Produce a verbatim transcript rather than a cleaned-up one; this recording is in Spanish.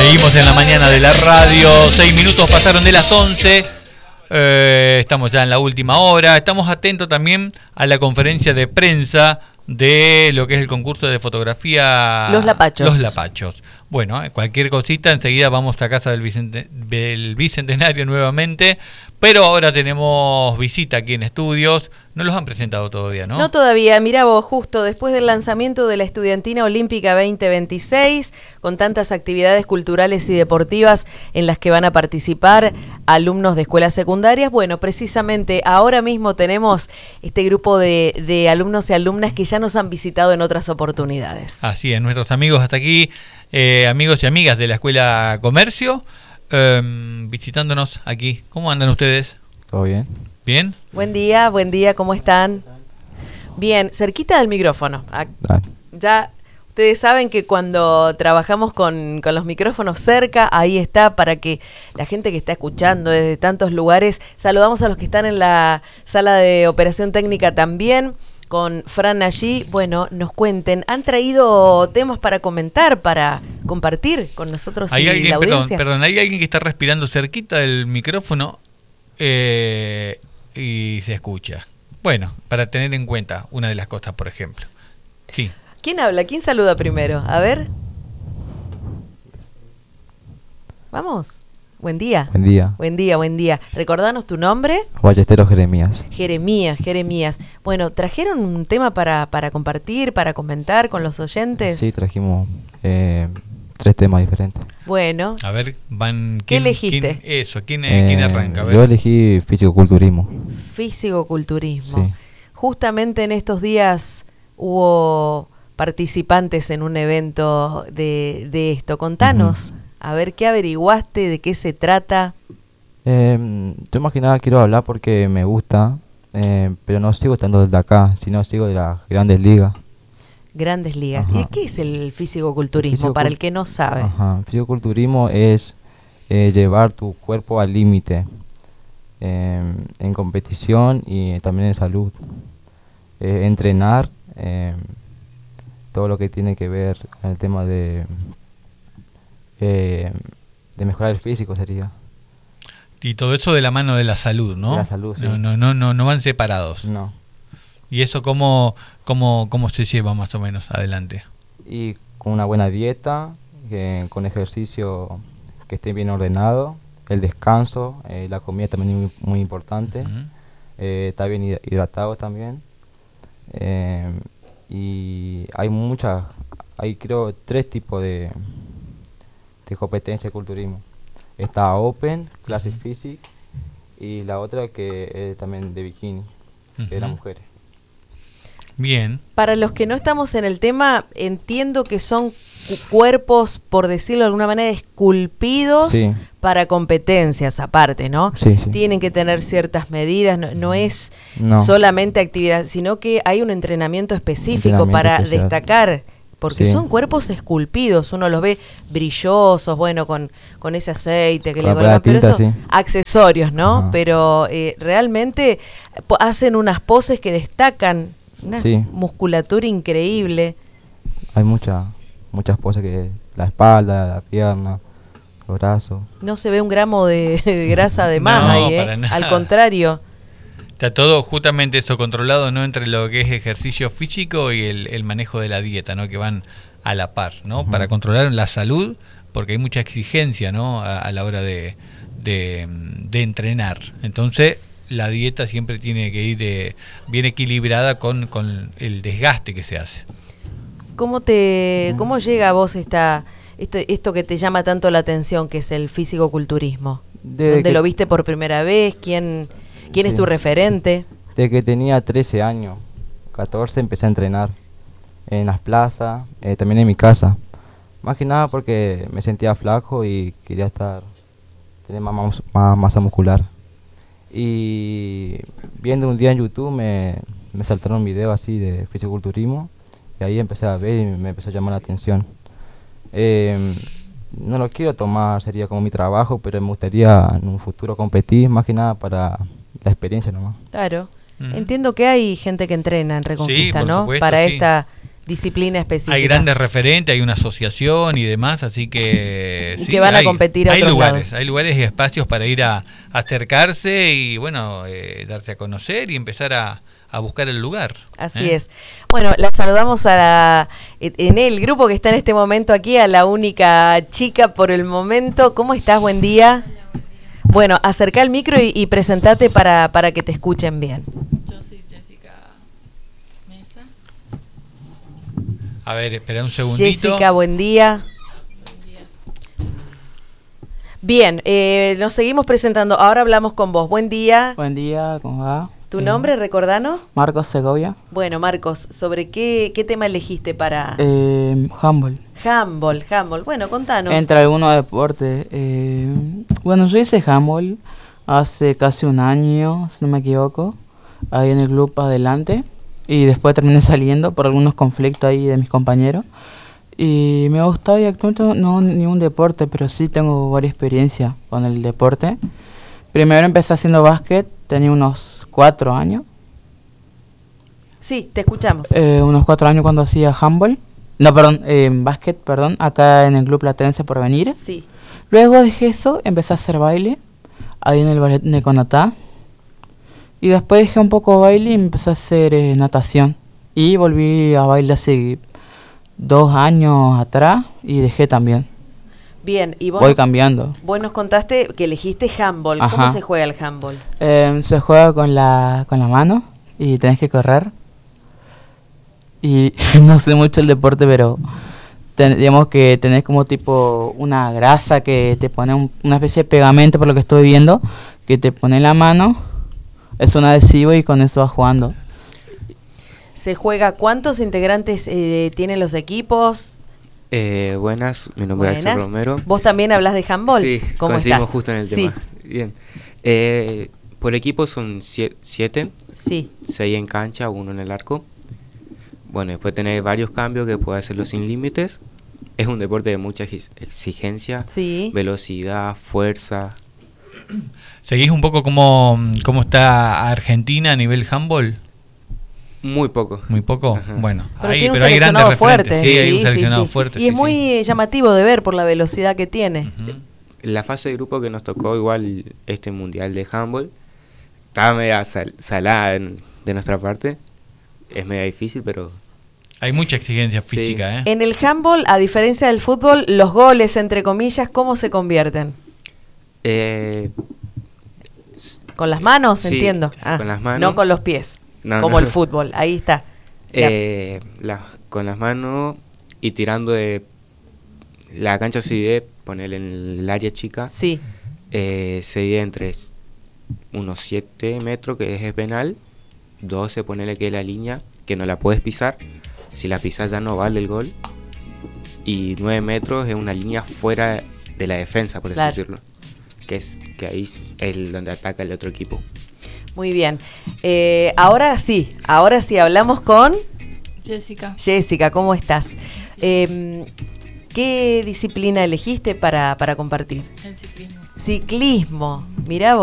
Seguimos en la mañana de la radio, seis minutos pasaron de las once, eh, estamos ya en la última hora, estamos atentos también a la conferencia de prensa de lo que es el concurso de fotografía Los Lapachos. Los Lapachos. Bueno, cualquier cosita, enseguida vamos a casa del, Bicente, del Bicentenario nuevamente, pero ahora tenemos visita aquí en estudios. No los han presentado todavía, ¿no? No todavía. Mirá vos, justo después del lanzamiento de la Estudiantina Olímpica veinte veintiséis, con tantas actividades culturales y deportivas en las que van a participar alumnos de escuelas secundarias, bueno, precisamente ahora mismo tenemos este grupo de, de alumnos y alumnas que ya nos han visitado en otras oportunidades. Así es, nuestros amigos hasta aquí, eh, amigos y amigas de la Escuela Comercio, eh, visitándonos aquí. ¿Cómo andan ustedes? ¿Todo bien? ¿Bien? Buen día, buen día, ¿cómo están? Bien, cerquita del micrófono. Ya ustedes saben que cuando trabajamos con, con los micrófonos cerca, ahí está, para que la gente que está escuchando desde tantos lugares, saludamos a los que están en la sala de operación técnica también, con Fran allí, bueno, nos cuenten, ¿han traído temas para comentar, para compartir con nosotros y ¿Hay alguien, la perdón, audiencia? perdón, hay alguien que está respirando cerquita del micrófono eh, y se escucha? Bueno, para tener en cuenta una de las cosas, por ejemplo. Sí. ¿Quién habla? ¿Quién saluda primero? A ver. Vamos. Buen día. Buen día. Buen día, buen día. Recordanos tu nombre. Ballesteros Jeremías. Jeremías, Jeremías. Bueno, ¿trajeron un tema para, para compartir, para comentar con los oyentes? Sí, trajimos eh, tres temas diferentes. Bueno. A ver, van. ¿Qué ¿quién, elegiste? ¿quién, eso, ¿quién, eh, ¿quién arranca? A ver. Yo elegí fisicoculturismo. Fisicoculturismo. Sí. Justamente en estos días hubo participantes en un evento de, de esto. Contanos. Uh-huh. A ver, ¿qué averiguaste? ¿De qué se trata? Eh, yo más que nada quiero hablar porque me gusta, eh, pero no sigo estando desde acá, sino sigo de las grandes ligas. Grandes ligas. Ajá. ¿Y qué es el fisicoculturismo, Fisiocul- para el que no sabe? Ajá. Fisicoculturismo es eh, llevar tu cuerpo al límite, eh, en competición y también en salud. Eh, entrenar, eh, todo lo que tiene que ver con el tema de... Eh, de mejorar el físico sería. Y todo eso de la mano de la salud, ¿no? De la salud, sí. No, no, no, no, no van separados. No. ¿Y eso cómo, cómo, cómo se lleva más o menos adelante? Y con una buena dieta, que, con ejercicio que esté bien ordenado, el descanso, eh, la comida también es muy, muy importante, uh-huh. eh, está bien hidratado también. Eh, y hay muchas, hay creo tres tipos de... de competencia de culturismo. Está Open, Classic uh-huh. Physique, y la otra que es también de bikini, uh-huh. de las mujeres. Bien. Para los que no estamos en el tema, entiendo que son cu- cuerpos, por decirlo de alguna manera, esculpidos sí. para competencias aparte, ¿no? Sí, sí. Tienen que tener ciertas medidas, no, no es no. solamente actividad, sino que hay un entrenamiento específico entrenamiento para especial. destacar. Porque sí. son cuerpos esculpidos, uno los ve brillosos, bueno, con, con ese aceite que con le colocan, pero eso, sí. accesorios, ¿no? Ajá. Pero eh, realmente po- hacen unas poses que destacan, una sí. musculatura increíble. Hay muchas muchas poses, que la espalda, la pierna, los brazos. No se ve un gramo de, de grasa de más no, ahí, ¿eh? Al contrario. Está todo justamente eso controlado, ¿no? Entre lo que es ejercicio físico y el, el manejo de la dieta, ¿no? Que van a la par, ¿no? Uh-huh. Para controlar la salud, porque hay mucha exigencia, ¿no? A, a la hora de, de, de entrenar. Entonces, la dieta siempre tiene que ir eh, bien equilibrada con, con el desgaste que se hace. ¿Cómo te, cómo llega a vos esta, esto, esto que te llama tanto la atención, que es el fisicoculturismo? Desde ¿Dónde que... lo viste por primera vez? ¿Quién... ¿Quién sí. es tu referente? Desde que tenía trece años, catorce, empecé a entrenar en las plazas, eh, también en mi casa. Más que nada porque me sentía flaco y quería estar, tener más, más masa muscular. Y viendo un día en YouTube me, me saltaron un video así de fisiculturismo y ahí empecé a ver y me empezó a llamar la atención. Eh, no lo quiero tomar, sería como mi trabajo, pero me gustaría en un futuro competir, más que nada para... la experiencia nomás. Claro. Mm. Entiendo que hay gente que entrena en Reconquista, sí, ¿no? supuesto, Para sí. esta disciplina específica. Hay grandes referentes, hay una asociación y demás, así que... Y sí, que van hay, a competir a hay otros lugares, lados. hay lugares y espacios para ir a, a acercarse y, bueno, eh, darse a conocer y empezar a, a buscar el lugar. Así ¿eh? es. Bueno, la saludamos a la, en el grupo que está en este momento aquí, a la única chica por el momento. ¿Cómo estás? Buen día. Bueno, acerca el micro y, y presentate para, para que te escuchen bien. Yo soy Jessica Mesa. A ver, espera un segundito. Jessica, buen día. Buen día. Bien, eh, nos seguimos presentando. Ahora hablamos con vos. Buen día. Buen día, ¿cómo va? ¿Tu Eh, nombre, recordanos? Marcos Segovia. Bueno, Marcos, ¿sobre qué, qué tema elegiste para Eh, handball. handball? Handball. Bueno, contanos. Entre algunos deportes. Eh, bueno, yo hice handball hace casi un año, si no me equivoco, ahí en el club Adelante. Y después terminé saliendo por algunos conflictos ahí de mis compañeros. Y me gustaba y actualmente no ningún deporte, pero sí tengo varias experiencias con el deporte. Primero empecé haciendo básquet, tenía unos cuatro años. Sí, te escuchamos. Eh, unos cuatro años cuando hacía handball. No, perdón, eh, básquet, perdón, acá en el Club Platense Porvenir. Sí. Luego dejé eso, empecé a hacer baile, ahí en el ballet Neconatá. Y después dejé un poco baile y empecé a hacer eh, natación. Y volví a baile hace dos años atrás y dejé también. Bien, y vos, Voy cambiando. vos nos contaste que elegiste handball. ¿Cómo Ajá. se juega el handball? Eh, se juega con la, con la mano y tenés que correr. Y no sé mucho el deporte, pero ten, digamos que tenés como tipo una grasa que te pone un- una especie de pegamento, por lo que estoy viendo, que te pone en la mano, es un adhesivo y con esto vas jugando. ¿Se juega? ¿Cuántos integrantes eh, tienen los equipos? Eh, buenas, mi nombre es Buenas. Axel Romero. ¿Vos también hablas de handball? Sí, ¿Cómo coincidimos estás? justo en el Sí, tema. Bien. Eh, por equipo son sie- siete, sí. seis en cancha, uno en el arco. Bueno, después tenés varios cambios que puedes hacerlo sin límites. Es un deporte de mucha exis- exigencia, Sí. velocidad, fuerza. ¿Seguís un poco cómo, cómo está Argentina a nivel handball? Muy poco. Muy poco. Ajá. Bueno, Pero ahí, tiene un pero hay grandes seleccionado referentes. fuerte. Sí, hay un seleccionado fuerte. Y sí, es muy sí. eh, llamativo de ver por la velocidad que tiene. Ujú. La fase de grupo que nos tocó, igual este mundial de handball, estaba media sal- salada en- de nuestra parte. Es media difícil, pero Hay mucha exigencia Sí. física, ¿eh? En el handball, a diferencia del fútbol, los goles, entre comillas, ¿cómo se convierten? eh, ¿Con las manos? Sí, Entiendo. Ah, con las manos. No con los pies, No, como no. el fútbol. Ahí está. La- Eh, la- con las manos y tirando de la cancha se divide, ponerle en el área chica, Sí, eh, se divide entre s- unos siete metros, que es el penal, doce, ponerle que es la línea, que no la puedes pisar, si la pisas ya no vale el gol, y nueve metros es una línea fuera de la defensa, por así Claro. decirlo, que es que ahí es el donde ataca el otro equipo. muy bien. Eh, ahora sí, ahora sí, hablamos con Jessica. Jessica. ¿Cómo estás? Eh, ¿Qué disciplina elegiste para, para compartir? El ciclismo. Ciclismo. Mirá vos.